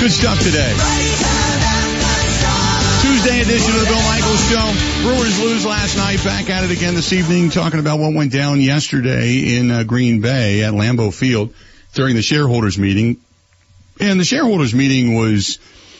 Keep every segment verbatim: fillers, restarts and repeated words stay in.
Good stuff today. Tuesday edition of the Bill Michaels Show. Brewers lose last night. Back at it again this evening, talking about what went down yesterday in uh, Green Bay at Lambeau Field during the shareholders meeting. And the shareholders meeting was,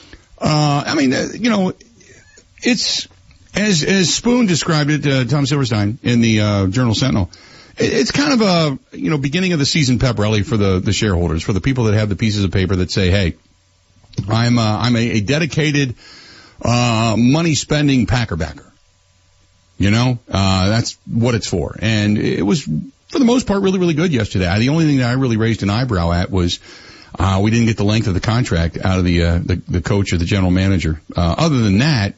uh, I mean, uh, you know, it's, as, as Spoon described it, uh, Tom Silverstein in the, uh, Journal Sentinel, it's kind of a, you know, beginning of the season pep rally for the, the shareholders, for the people that have the pieces of paper that say, hey, I'm, uh, I'm a, a dedicated, uh, money spending Packer backer. You know, uh, that's what it's for. And it was, for the most part, really, really good yesterday. The only thing that I really raised an eyebrow at was, Uh, we didn't get the length of the contract out of the, uh, the, the coach or the general manager. Uh, other than that,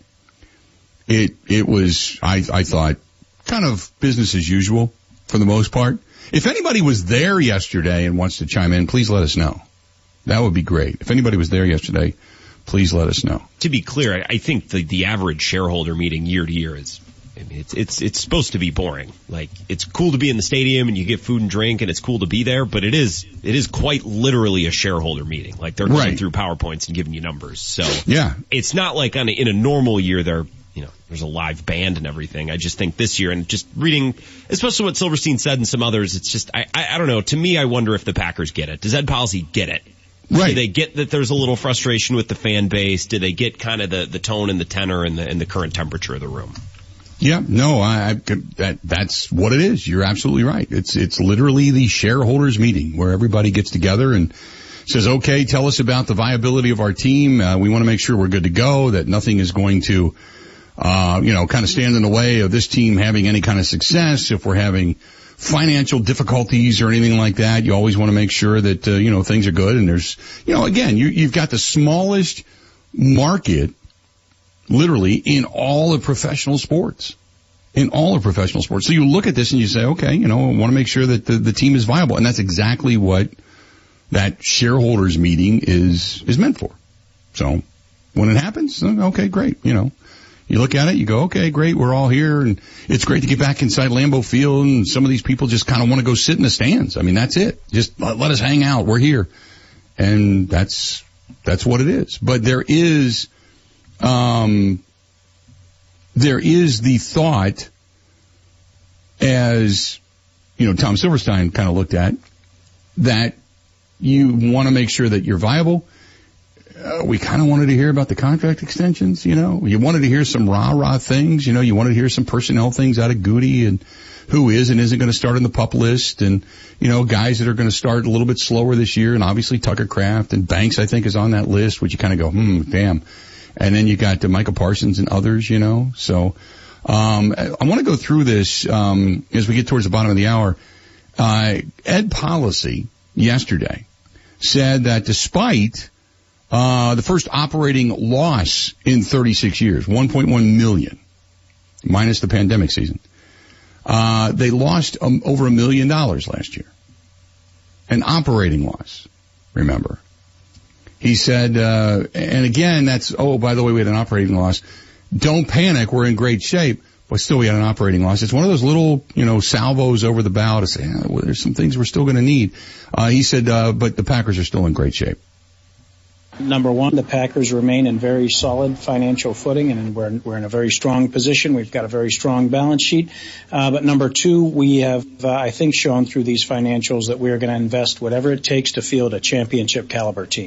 it, it was, I, I thought, kind of business as usual for the most part. If anybody was there yesterday and wants to chime in, please let us know. That would be great. If anybody was there yesterday, please let us know. To be clear, I, I think the, the average shareholder meeting year to year is, I mean, it's, it's, it's supposed to be boring. Like, it's cool to be in the stadium and you get food and drink and it's cool to be there, but it is, it is quite literally a shareholder meeting. Like, they're going right through PowerPoints and giving you numbers. So, yeah, it's not like on a, in a normal year there, you know, there's a live band and everything. I just think this year, and just reading, especially what Silverstein said and some others, it's just, I, I, I don't know. To me, I wonder if the Packers get it. Does Ed Policy get it? Right. Do they get that there's a little frustration with the fan base? Do they get kind of the, the tone and the tenor and the, and the current temperature of the room? Yeah, no, I, I that that's what it is. You're absolutely right. It's it's literally the shareholders meeting where everybody gets together and says, "Okay, tell us about the viability of our team. Uh, we want to make sure we're good to go. That nothing is going to, uh, you know, kind of stand in the way of this team having any kind of success. If we're having financial difficulties or anything like that, you always want to make sure that uh, you know things are good. And there's, you know, again, you, you've got the smallest market." Literally in all of professional sports, in all of professional sports. So you look at this and you say, okay, you know, I want to make sure that the, the team is viable. And that's exactly what that shareholders meeting is, is meant for. So when it happens, okay, great. You know, you look at it, you go, okay, great. We're all here and it's great to get back inside Lambeau Field. And some of these people just kind of want to go sit in the stands. I mean, that's it. Just let, let us hang out. We're here. And that's, that's what it is. But there is, Um, there is the thought, as, you know, Tom Silverstein kind of looked at, that you want to make sure that you're viable. Uh, we kind of wanted to hear about the contract extensions, you know. You wanted to hear some rah-rah things, you know. You wanted to hear some personnel things out of Goody and who is and isn't going to start on the PUP list and, you know, guys that are going to start a little bit slower this year. And obviously Tucker Kraft and Banks, I think, is on that list, which you kind of go, hmm, damn. And then you got uh, Michael Parsons and others, you know. So um I, I want to go through this um as we get towards the bottom of the hour. Uh Ed Policy yesterday said that despite uh the first operating loss in thirty-six years, one point one million, minus the pandemic season, uh they lost um, over a million dollars last year. An operating loss, remember. He said, uh, and again, that's, oh, by the way, we had an operating loss. Don't panic. We're in great shape. But still, we had an operating loss. It's one of those little, you know, salvos over the bow to say, eh, well, there's some things we're still going to need. Uh, he said, uh, but the Packers are still in great shape. Number one, the Packers remain in very solid financial footing, and we're, we're in a very strong position. We've got a very strong balance sheet. Uh, but number two, we have, uh, I think, shown through these financials that we are going to invest whatever it takes to field a championship caliber team.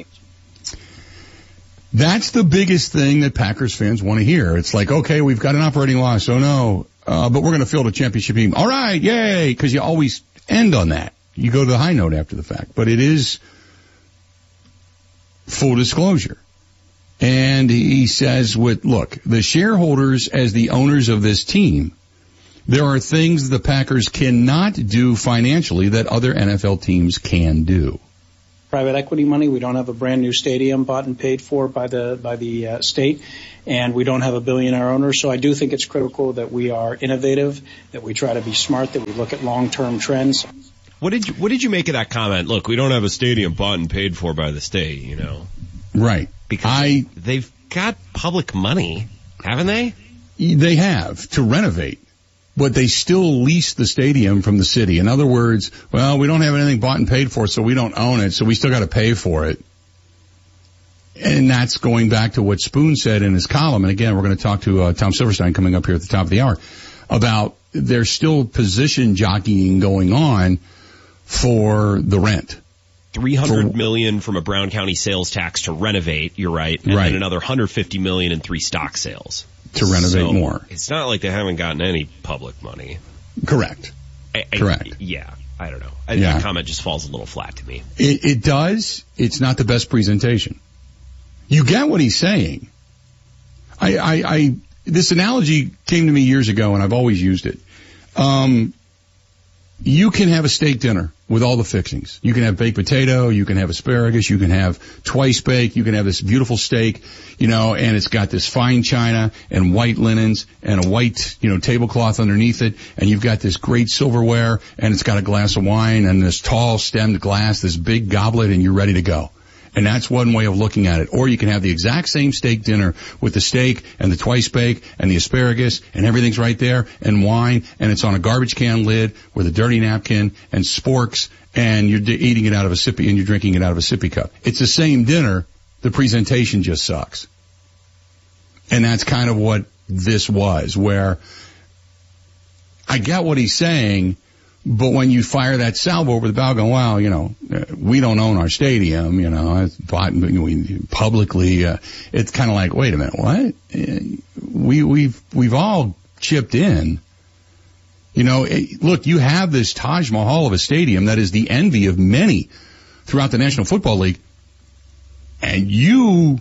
That's the biggest thing that Packers fans want to hear. It's like, okay, we've got an operating loss. Oh no, uh, but we're going to field a championship team. All right, yay, because you always end on that. You go to the high note after the fact. But it is full disclosure. And he says, with, look, the shareholders as the owners of this team, there are things the Packers cannot do financially that other N F L teams can do. Private equity money. We don't have a brand new stadium bought and paid for by the by the uh, state, and we don't have a billionaire owner. So I do think it's critical that we are innovative, that we try to be smart, that we look at long-term trends. What did you, what did you make of that comment? Look, we don't have a stadium bought and paid for by the state, you know. Right. Because I, they've got public money, haven't they? They have to renovate. But they still lease the stadium from the city. In other words, well, we don't have anything bought and paid for, so we don't own it, so we still got to pay for it. And that's going back to what Spoon said in his column. And again, we're going to talk to uh, Tom Silverstein coming up here at the top of the hour about there's still position jockeying going on for the rent. three hundred million from a Brown County sales tax to renovate, you're right, and right. then another one hundred fifty million in three stock sales. To renovate so more. It's not like they haven't gotten any public money. Correct. I, I, Correct. Yeah, I don't know. I, yeah. That comment just falls a little flat to me. It, it does. It's not the best presentation. You get what he's saying. I, I, I, this analogy came to me years ago, and I've always used it. Um, you can have a steak dinner with all the fixings. You can have baked potato, you can have asparagus, you can have twice baked, you can have this beautiful steak, you know, and it's got this fine china and white linens and a white, you know, tablecloth underneath it, and you've got this great silverware, and it's got a glass of wine and this tall stemmed glass, this big goblet, and you're ready to go. And that's one way of looking at it. Or you can have the exact same steak dinner with the steak and the twice bake and the asparagus and everything's right there and wine, and it's on a garbage can lid with a dirty napkin and sporks, and you're d- eating it out of a sippy and you're drinking it out of a sippy cup. It's the same dinner. The presentation just sucks. And that's kind of what this was, where I get what he's saying, but when you fire that salvo over the bow, going, well, you know, we don't own our stadium, you know, it's bought we publicly. Uh, it's kind of like, wait a minute, what? We we've we've all chipped in. You know, it, look, you have this Taj Mahal of a stadium that is the envy of many throughout the National Football League, and you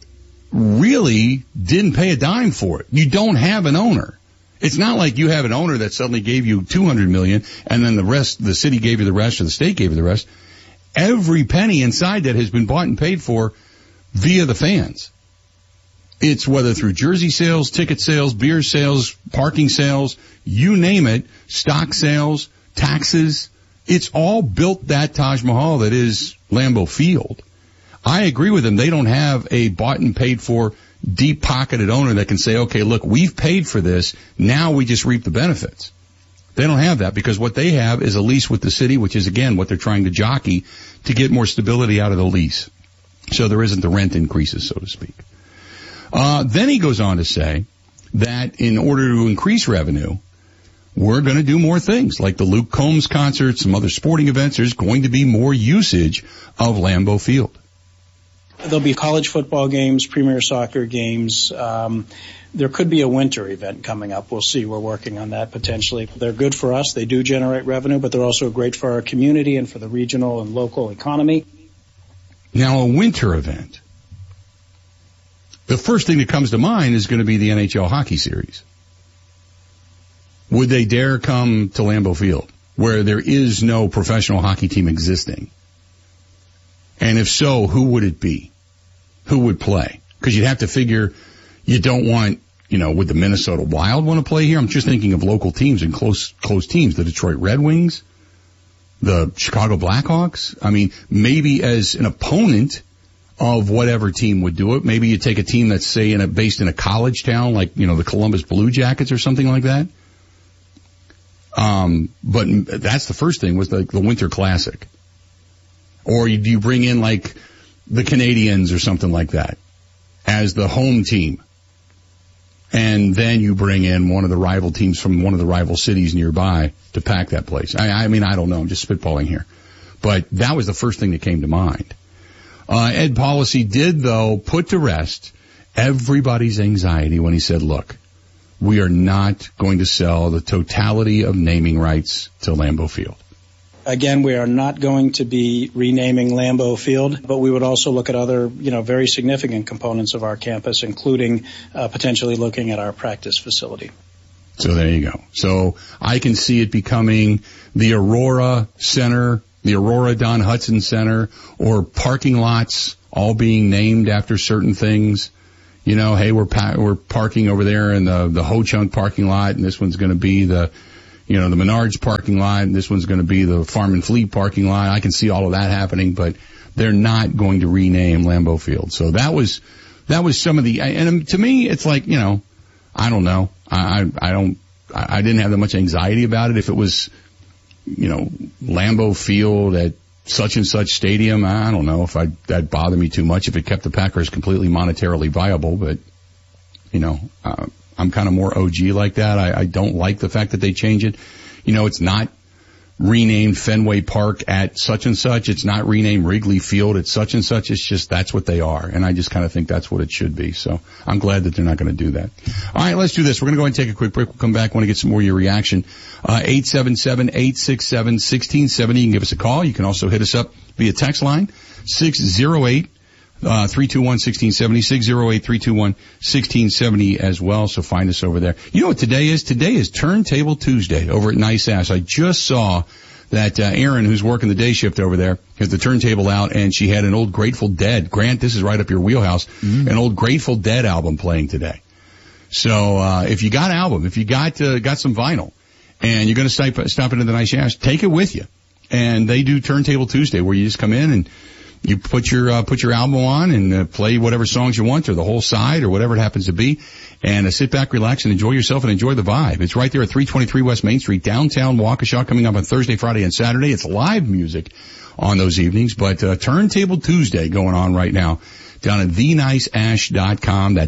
really didn't pay a dime for it. You don't have an owner. It's not like you have an owner that suddenly gave you two hundred million dollars and then the rest, the city gave you the rest or the state gave you the rest. Every penny inside that has been bought and paid for via the fans. It's whether through jersey sales, ticket sales, beer sales, parking sales, you name it, stock sales, taxes. It's all built that Taj Mahal that is Lambeau Field. I agree with them. They don't have a bought and paid for deep-pocketed owner that can say, okay, look, we've paid for this, now we just reap the benefits. They don't have that because what they have is a lease with the city, which is, again, what they're trying to jockey to get more stability out of the lease. So there isn't the rent increases, so to speak. Uh, then he goes on to say that in order to increase revenue, we're going to do more things, like the Luke Combs concert, some other sporting events. There's going to be more usage of Lambeau Field. There'll be college football games, Premier Soccer games. Um, there could be a winter event coming up. We'll see. We're working on that potentially. They're good for us. They do generate revenue, but they're also great for our community and for the regional and local economy. Now, a winter event. The first thing that comes to mind is going to be the N H L hockey series. Would they dare come to Lambeau Field, where there is no professional hockey team existing? And if so, who would it be? Who would play? Because you'd have to figure you don't want, you know, would the Minnesota Wild want to play here? I'm just thinking of local teams and close, close teams. The Detroit Red Wings, the Chicago Blackhawks. I mean, maybe as an opponent of whatever team would do it. Maybe you take a team that's, say, in a, based in a college town, like, you know, the Columbus Blue Jackets or something like that. Um, but that's the first thing was the, the Winter Classic. Or do you bring in like the Canadians or something like that as the home team? And then you bring in one of the rival teams from one of the rival cities nearby to pack that place. I, I mean, I don't know. I'm just spitballing here. But that was the first thing that came to mind. Uh, Ed Policy did, though, put to rest everybody's anxiety when he said, look, we are not going to sell the totality of naming rights to Lambeau Field. Again, we are not going to be renaming Lambeau Field, but we would also look at other, you know, very significant components of our campus, including uh, potentially looking at our practice facility. So there you go. So I can see it becoming the Aurora Center, the Aurora Don Hudson Center, or parking lots all being named after certain things. You know, hey, we're pa- we're parking over there in the the Ho Chunk parking lot, and this one's going to be the You know, the Menards parking lot, and this one's going to be the Farm and Fleet parking lot. I can see all of that happening, but they're not going to rename Lambeau Field. So that was, that was some of the, and to me, it's like, you know, I don't know. I, I don't, I didn't have that much anxiety about it. If it was, you know, Lambeau Field at such and such stadium. I don't know if I, that'd bother me too much if it kept the Packers completely monetarily viable, but, you know, uh, I'm kind of more O G like that. I, I don't like the fact that they change it. You know, it's not renamed Fenway Park at such and such. It's not renamed Wrigley Field at such and such. It's just that's what they are. And I just kind of think that's what it should be. So I'm glad that they're not going to do that. All right, let's do this. We're going to go ahead and take a quick break. We'll come back. I want to get some more of your reaction. Uh, eight seven seven, eight six seven, one six seven zero. You can give us a call. You can also hit us up via text line six oh eight, three two one, one six seven zero, six oh eight, three two one, one six seven zero as well. So find us over there. You know what today is? Today is Turntable Tuesday over at Nice Ash. I just saw that uh, Erin, who's working the day shift over there, has the turntable out, and she had an old Grateful Dead. Grant, this is right up your wheelhouse. Mm-hmm. An old Grateful Dead album playing today. So uh if you got an album, if you got uh, got some vinyl, and you're going to stop, stop into the Nice Ash, take it with you. And they do Turntable Tuesday, where you just come in and you put your uh, put your album on and uh, play whatever songs you want, or the whole side, or whatever it happens to be, and uh, sit back, relax, and enjoy yourself and enjoy the vibe. It's right there at three twenty-three West Main Street, downtown Waukesha, coming up on Thursday, Friday, and Saturday. It's live music on those evenings, but uh, Turntable Tuesday going on right now down at the nice ash dot com. That's